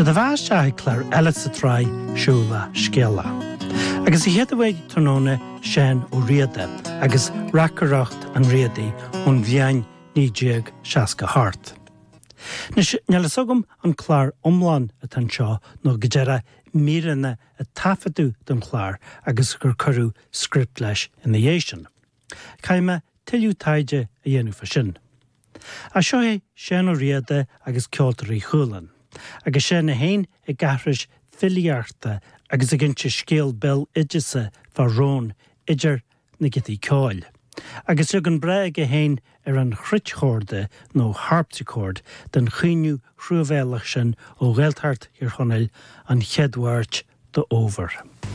Se de bhaiste clar eile sa trai siúla scéala. Agus I héadhhaid tróna Sean ó riada agus racaracht an riadaí ón bhean nídéag seaca hart. Nis nelasogam an chlár omláin a tan seo nó go deire míranna a tafaidú don chlár agus gur curú script leis in dhéisian. Caime tiiliú taide a dhéanú fa sin. A seo é Sean ó riada agus ceoltarí chuúlan. Agus sé na hain I gathris filiarta agus a ginse scéal bell idise far rón idir na gití cáil. Agus ag an bre go hain an chritchorde nó harpsichord den chuinniu chrúbhéalach sin ó ghiltart ar chonneil an cheadhairt de over.